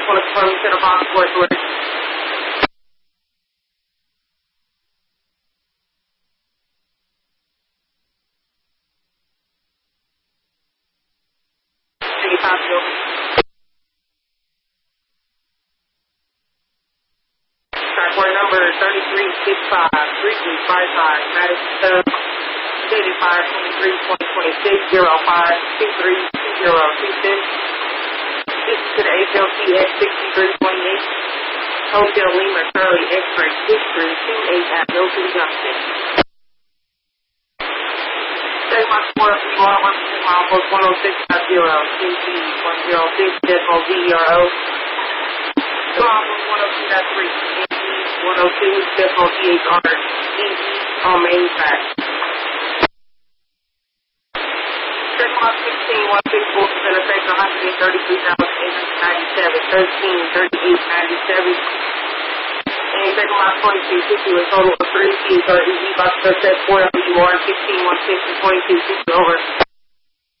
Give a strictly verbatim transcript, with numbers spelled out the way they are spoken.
just want to confirm you said a box for it. Transport number thirty-three sixty-five, three five five, Madison Sub, dated five twenty-three twenty twenty-six, zero five two three two zero two six. This is to the H L C X sixty-three twenty-eight, Hotel Lima Charlie X-ray six three two eight at Milton Junction. Take my support of people on mile post one oh six five zero, Q T one oh six, decimal zero. Come on, one oh two three, one oh two, decimal G H R, E on main track. Check mark sixteen one six four, percent effect one hundred thirty-three thousand eight hundred ninety-seven, thirteen thirty-eight ninety-seven. And check mark twenty-two fifty with total of three Cs or E Z box set four W R sixteen one six and twenty-two fifty over.